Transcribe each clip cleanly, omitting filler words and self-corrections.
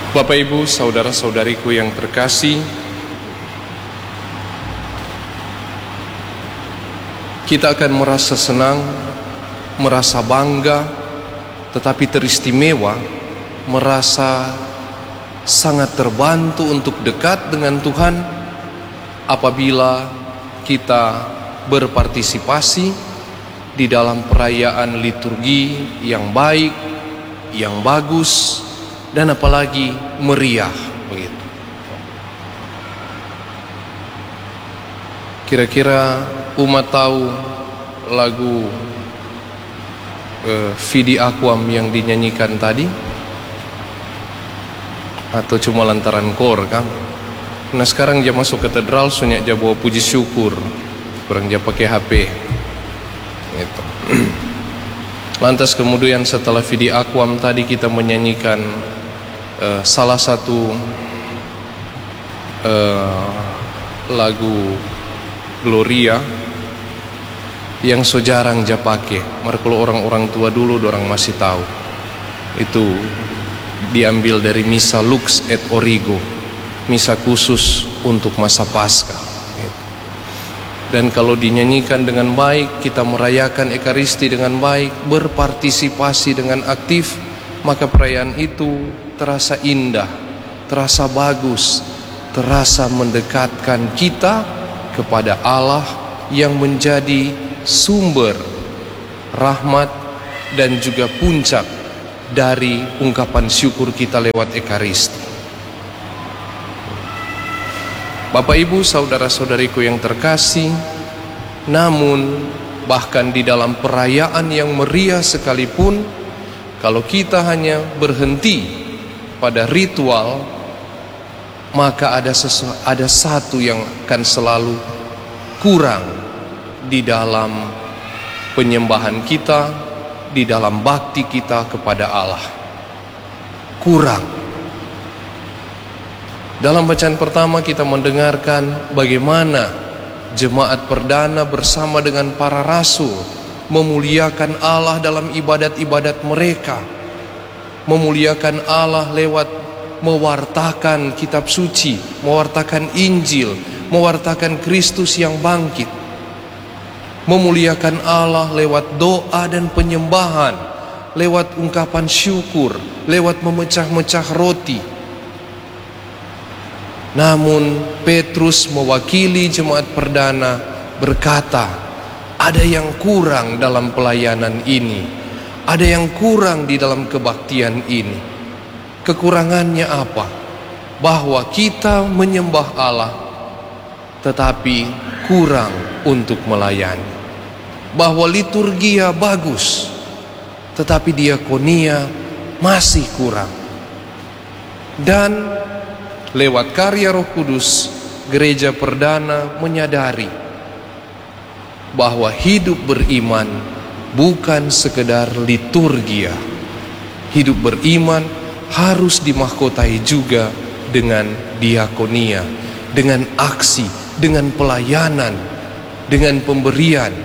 Bapak Ibu, saudara-saudariku yang terkasih, kita akan merasa senang, merasa bangga, tetapi teristimewa, merasa sangat terbantu untuk dekat dengan Tuhan apabila kita berpartisipasi di dalam perayaan liturgi yang baik, yang bagus, dan apalagi meriah begitu. Kira-kira umat tahu lagu Fidi Aquam yang dinyanyikan tadi? Atau cuma lantaran kor kan? Nah sekarang dia masuk katedral, sunyak dia bawa puji syukur, kurang dia pakai HP gitu. Lantas kemudian setelah Fidi Aquam tadi kita menyanyikan salah satu lagu Gloria yang so jarang dia pakai. Mari kalau orang-orang tua dulu orang masih tahu. Itu diambil dari Misa Lux et Origo, misa khusus untuk masa Paskah. Dan kalau dinyanyikan dengan baik, kita merayakan Ekaristi dengan baik, berpartisipasi dengan aktif, maka perayaan itu terasa indah, terasa bagus, terasa mendekatkan kita kepada Allah yang menjadi sumber rahmat dan juga puncak dari ungkapan syukur kita lewat Ekaristi. Bapak Ibu, saudara-saudariku yang terkasih, namun bahkan di dalam perayaan yang meriah sekalipun, kalau kita hanya berhenti pada ritual, maka ada satu yang akan selalu kurang di dalam penyembahan kita, di dalam bakti kita kepada Allah. Kurang. Dalam bacaan pertama kita mendengarkan bagaimana jemaat perdana bersama dengan para rasul memuliakan Allah dalam ibadat-ibadat mereka, memuliakan Allah lewat mewartakan kitab suci, mewartakan Injil, mewartakan Kristus yang bangkit, memuliakan Allah lewat doa dan penyembahan, lewat ungkapan syukur, lewat memecah-mecah roti. Namun Petrus mewakili jemaat perdana berkata, ada yang kurang dalam pelayanan ini, ada yang kurang di dalam kebaktian ini. Kekurangannya apa? Bahwa kita menyembah Allah tetapi kurang untuk melayani. Bahwa liturgia bagus tetapi diakonia masih kurang. Dan lewat karya Roh Kudus, gereja perdana menyadari bahwa hidup beriman bukan sekedar liturgia. Hidup beriman harus dimahkotai juga dengan diakonia, dengan aksi, dengan pelayanan, dengan pemberian.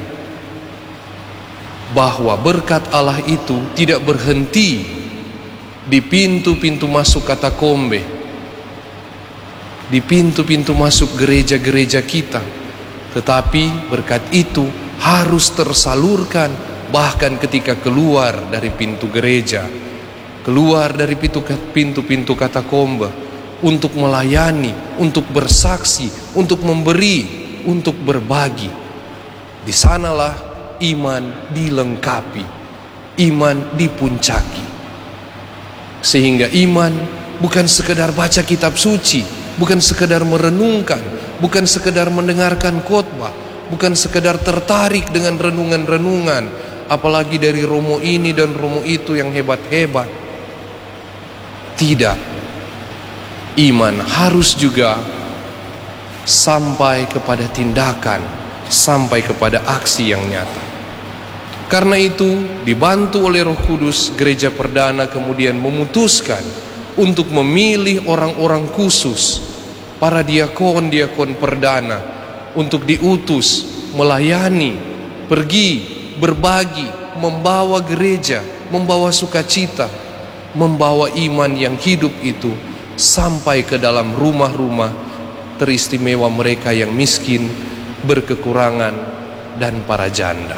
Bahwa berkat Allah itu tidak berhenti di pintu-pintu masuk katakombe, di pintu-pintu masuk gereja-gereja kita, tetapi berkat itu harus tersalurkan bahkan ketika keluar dari pintu gereja, keluar dari pintu-pintu katakombe, untuk melayani, untuk bersaksi, untuk memberi, untuk berbagi. Di sanalah iman dilengkapi, iman dipuncaki. Sehingga iman bukan sekedar baca kitab suci, bukan sekedar merenungkan, bukan sekedar mendengarkan khotbah, bukan sekedar tertarik dengan renungan-renungan, apalagi dari romo ini dan romo itu yang hebat-hebat. Tidak. Iman harus juga sampai kepada tindakan, sampai kepada aksi yang nyata. Karena itu, dibantu oleh Roh Kudus, gereja perdana kemudian memutuskan untuk memilih orang-orang khusus, para diakon-diakon perdana, untuk diutus, melayani, pergi, berbagi, membawa gereja, membawa sukacita, membawa iman yang hidup itu sampai ke dalam rumah-rumah teristimewa mereka yang miskin, berkekurangan, dan para janda.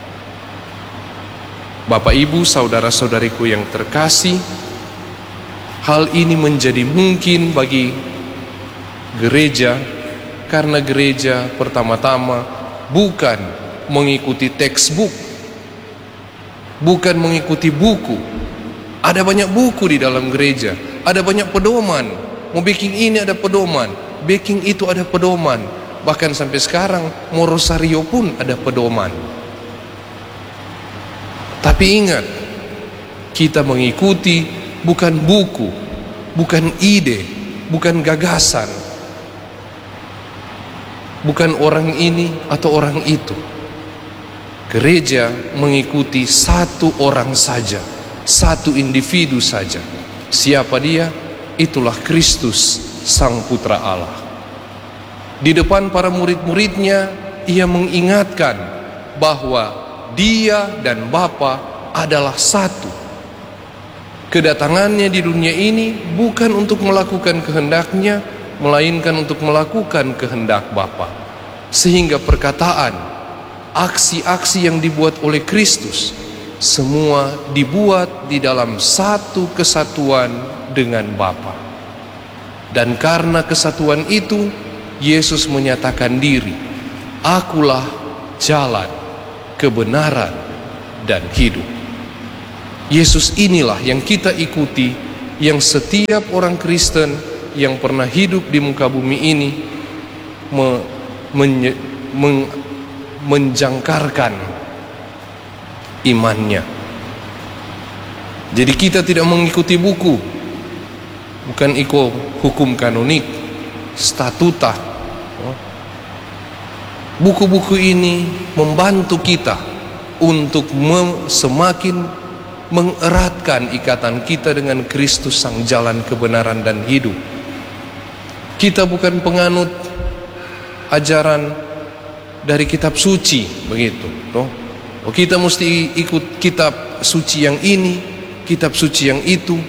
Bapak, Ibu, saudara-saudariku yang terkasih, hal ini menjadi mungkin bagi gereja karena gereja pertama-tama bukan mengikuti textbook, bukan mengikuti buku. Ada banyak buku di dalam gereja, ada banyak pedoman. Mau baking ini ada pedoman, baking itu ada pedoman. Bahkan sampai sekarang mau rosario pun ada pedoman. Tapi ingat, kita mengikuti bukan buku, bukan ide, bukan gagasan, bukan orang ini atau orang itu. Gereja mengikuti satu orang saja, satu individu saja. Siapa dia? Itulah Kristus, Sang Putra Allah. Di depan para murid-muridnya, ia mengingatkan bahwa dia dan Bapa adalah satu. Kedatangannya di dunia ini bukan untuk melakukan kehendaknya, melainkan untuk melakukan kehendak Bapa. Sehingga perkataan, aksi-aksi yang dibuat oleh Kristus, semua dibuat di dalam satu kesatuan dengan Bapa. Dan karena kesatuan itu, Yesus menyatakan diri, "Akulah jalan, kebenaran, dan hidup." Yesus inilah yang kita ikuti, yang setiap orang Kristen yang pernah hidup di muka bumi ini menjangkarkan imannya. Jadi kita tidak mengikuti buku, bukan ikut hukum kanonik, statuta. Buku-buku ini membantu kita untuk semakin mengeratkan ikatan kita dengan Kristus, Sang Jalan, Kebenaran, dan Hidup. Kita bukan penganut ajaran dari kitab suci, begitu. Oh, kita mesti ikut kitab suci yang ini, kitab suci yang itu.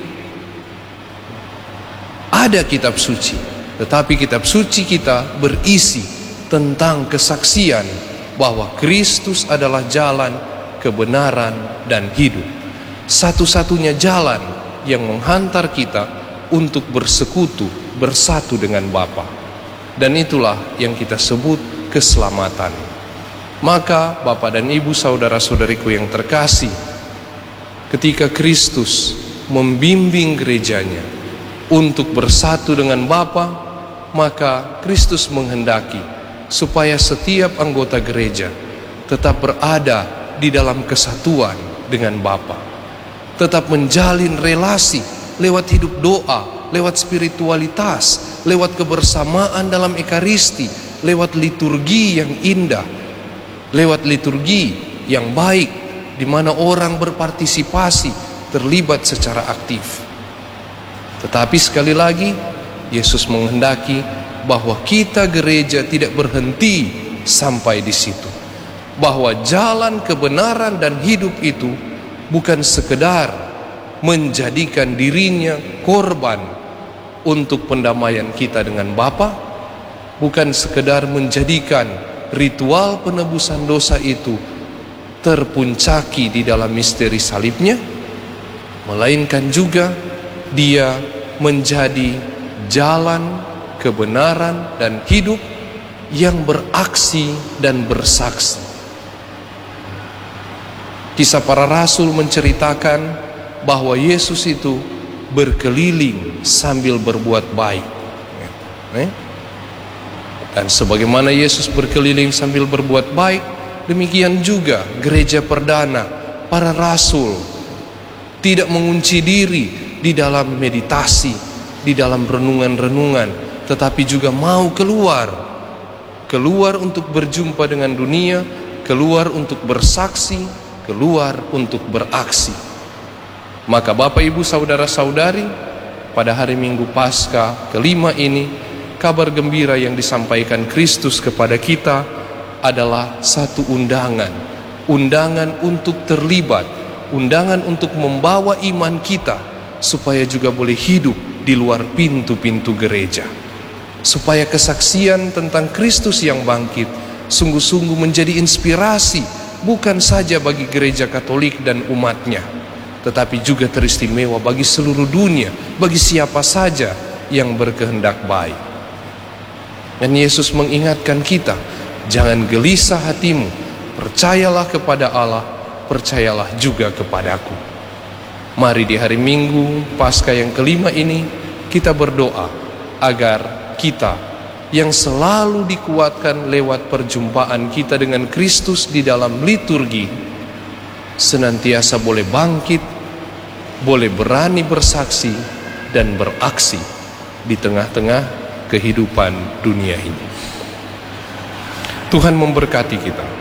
Ada kitab suci, tetapi kitab suci kita berisi tentang kesaksian bahwa Kristus adalah jalan, kebenaran, dan hidup. Satu-satunya jalan yang menghantar kita untuk bersekutu, bersatu dengan Bapa. Dan itulah yang kita sebut keselamatan. Maka Bapak dan Ibu, saudara-saudariku yang terkasih, ketika Kristus membimbing gerejanya untuk bersatu dengan Bapa, maka Kristus menghendaki supaya setiap anggota gereja tetap berada di dalam kesatuan dengan Bapa, tetap menjalin relasi lewat hidup doa, lewat spiritualitas, lewat kebersamaan dalam ekaristi, lewat liturgi yang indah, lewat liturgi yang baik, di mana orang berpartisipasi, terlibat secara aktif. Tetapi sekali lagi, Yesus menghendaki bahwa kita gereja tidak berhenti sampai di situ. Bahwa jalan kebenaran dan hidup itu bukan sekedar menjadikan dirinya korban untuk pendamaian kita dengan Bapa, bukan sekedar menjadikan ritual penebusan dosa itu terpuncaki di dalam misteri salibnya, melainkan juga dia menjadi jalan kebenaran dan hidup yang beraksi dan bersaksi. Kisah para rasul menceritakan bahwa Yesus itu berkeliling sambil berbuat baik. Dan sebagaimana Yesus berkeliling sambil berbuat baik, demikian juga gereja perdana, para rasul tidak mengunci diri di dalam meditasi, di dalam renungan-renungan, tetapi juga mau keluar untuk berjumpa dengan dunia, keluar untuk bersaksi, keluar untuk beraksi. Maka Bapak, Ibu, saudara-saudari, pada hari Minggu Paskah kelima ini, kabar gembira yang disampaikan Kristus kepada kita adalah satu undangan untuk terlibat, undangan untuk membawa iman kita supaya juga boleh hidup di luar pintu-pintu gereja, supaya kesaksian tentang Kristus yang bangkit sungguh-sungguh menjadi inspirasi bukan saja bagi gereja Katolik dan umatnya, tetapi juga teristimewa bagi seluruh dunia, bagi siapa saja yang berkehendak baik. Dan Yesus mengingatkan kita, jangan gelisah hatimu, percayalah kepada Allah, percayalah juga kepadaku. Mari di hari Minggu Paskah yang kelima ini kita berdoa agar kita yang selalu dikuatkan lewat perjumpaan kita dengan Kristus di dalam liturgi senantiasa boleh bangkit, boleh berani bersaksi dan beraksi di tengah-tengah kehidupan dunia ini. Tuhan memberkati kita.